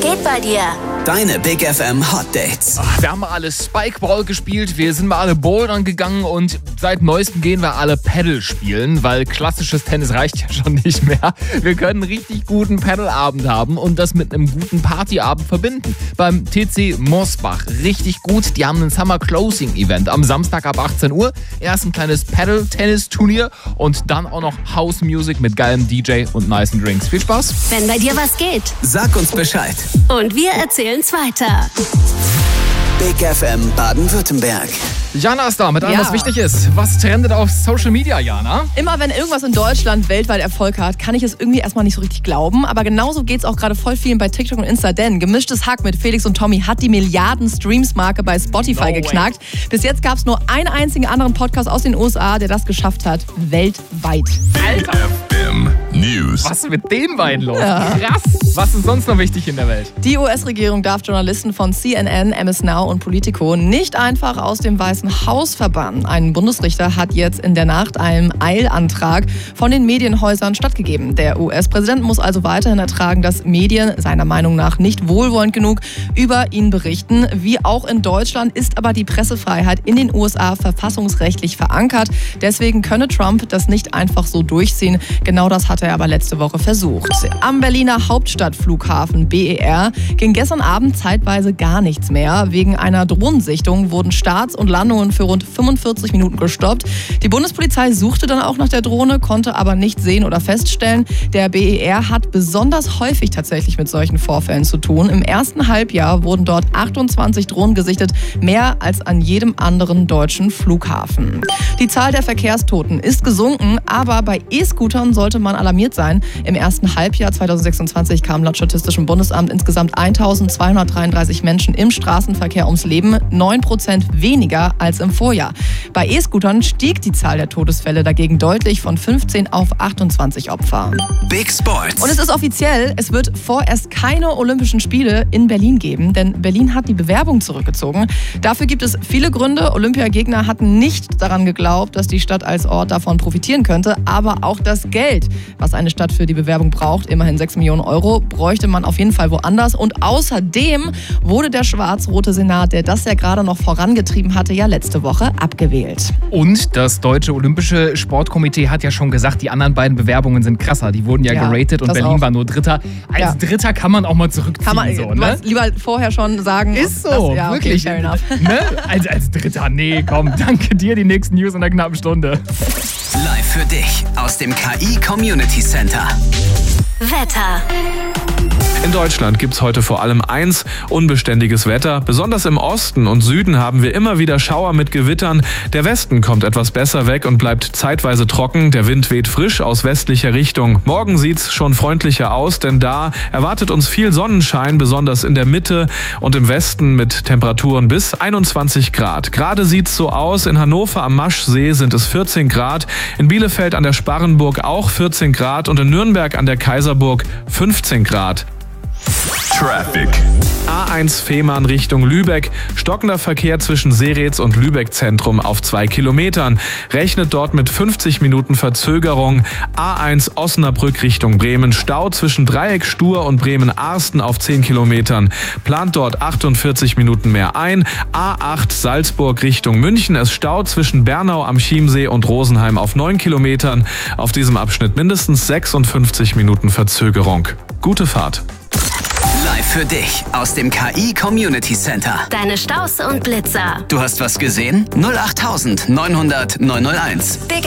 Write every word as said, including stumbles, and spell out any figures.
geht bei dir? Deine Big F M Hot Dates. Ach, wir haben mal alle Spikeball gespielt, wir sind mal alle Bouldern gegangen und seit neuestem gehen wir alle Paddle spielen, weil klassisches Tennis reicht ja schon nicht mehr. Wir können einen richtig guten Paddleabend haben und das mit einem guten Partyabend verbinden. Beim T C Mosbach richtig gut. Die haben ein Summer Closing Event am Samstag ab achtzehn Uhr. Erst ein kleines Paddle-Tennis-Turnier und dann auch noch House Music mit geilem D J und nicen Drinks. Viel Spaß. Wenn bei dir was geht. Sag uns Bescheid. Und wir erzählen's weiter. Big F M Baden-Württemberg. Jana ist da mit allem, Ja. was wichtig ist. Was trendet auf Social Media, Jana? Immer wenn irgendwas in Deutschland weltweit Erfolg hat, kann ich es irgendwie erstmal nicht so richtig glauben. Aber genauso geht es auch gerade voll vielen bei TikTok und Insta. Denn Gemischtes Hack mit Felix und Tommy hat die Milliarden-Streams-Marke bei Spotify No geknackt. Bis jetzt gab es nur einen einzigen anderen Podcast aus den U S A, der das geschafft hat. Weltweit. Alter, News. was ist mit den beiden los? Krass. Was ist sonst noch wichtig in der Welt? Die U S-Regierung darf Journalisten von C N N, M S Now und Politico nicht einfach aus dem Weißen Haus verbannen. Ein Bundesrichter hat jetzt in der Nacht einem Eilantrag von den Medienhäusern stattgegeben. Der U S-Präsident muss also weiterhin ertragen, dass Medien seiner Meinung nach nicht wohlwollend genug über ihn berichten. Wie auch in Deutschland ist aber die Pressefreiheit in den U S A verfassungsrechtlich verankert. Deswegen könne Trump das nicht einfach so durchziehen. Genau das hat er aber letzte Woche versucht. Am Berliner Hauptstadtflughafen B E R ging gestern Abend zeitweise gar nichts mehr. Wegen einer Drohnensichtung wurden Starts und Landungen für rund fünfundvierzig Minuten gestoppt. Die Bundespolizei suchte dann auch nach der Drohne, konnte aber nicht sehen oder feststellen. Der B E R hat besonders häufig tatsächlich mit solchen Vorfällen zu tun. Im ersten Halbjahr wurden dort achtundzwanzig Drohnen gesichtet, mehr als an jedem anderen deutschen Flughafen. Die Zahl der Verkehrstoten ist gesunken, aber bei E-Scootern sollte man alarmiert sein. Im ersten Halbjahr zweitausendsechsundzwanzig kamen laut Statistischem Bundesamt insgesamt eintausendzweihundertdreiunddreißig Menschen im Straßenverkehr ums Leben, neun Prozent weniger als im Vorjahr. Bei E-Scootern stieg die Zahl der Todesfälle dagegen deutlich von fünfzehn auf achtundzwanzig Opfer. Big Sports. Und es ist offiziell, es wird vorerst keine Olympischen Spiele in Berlin geben, denn Berlin hat die Bewerbung zurückgezogen. Dafür gibt es viele Gründe. Olympiagegner hatten nicht daran geglaubt, dass die Stadt als Ort davon profitieren könnte, aber auch das Geld, was eine Stadt für die Bewerbung braucht, immerhin sechs Millionen Euro, bräuchte man auf jeden Fall woanders. Und außerdem wurde der schwarz-rote Senat, der das ja gerade noch vorangetrieben hatte, ja letzte Woche abgewählt. Und das Deutsche Olympische Sportkomitee hat ja schon gesagt, die anderen beiden Bewerbungen sind krasser. Die wurden ja, Ja, geratet und das Berlin auch. war nur Dritter. Als Ja. Dritter kann man auch mal zurückziehen. Kann man so, du ne? meinst, lieber vorher schon sagen. Ist so, das, ja, okay, wirklich. fair enough. Ne? Als, als Dritter, nee, komm, danke dir, die nächsten News in einer knappen Stunde. Live für dich aus dem K I Community Center. Wetter. In Deutschland gibt's heute vor allem eins, unbeständiges Wetter. Besonders im Osten und Süden haben wir immer wieder Schauer mit Gewittern. Der Westen kommt etwas besser weg und bleibt zeitweise trocken. Der Wind weht frisch aus westlicher Richtung. Morgen sieht's schon freundlicher aus, denn da erwartet uns viel Sonnenschein, besonders in der Mitte und im Westen mit Temperaturen bis einundzwanzig Grad. Gerade sieht's so aus. In Hannover am Maschsee sind es vierzehn Grad. In Bielefeld an der Sparrenburg auch vierzehn Grad und in Nürnberg an der Kaiserburg fünfzehn Grad. Traffic. A eins Fehmarn Richtung Lübeck. Stockender Verkehr zwischen Seretz und Lübeck Zentrum auf zwei Kilometern. Rechnet dort mit fünfzig Minuten Verzögerung. A eins Osnabrück Richtung Bremen. Stau zwischen Dreieck Stur und Bremen-Arsten auf zehn Kilometern. Plant dort achtundvierzig Minuten mehr ein. A acht Salzburg Richtung München. Es staut zwischen Bernau am Chiemsee und Rosenheim auf neun Kilometern. Auf diesem Abschnitt mindestens sechsundfünfzig Minuten Verzögerung. Gute Fahrt. Live für dich aus dem K I Community Center. Deine Staus und Blitzer. Du hast was gesehen? null acht neunhundert neunhunderteins. Big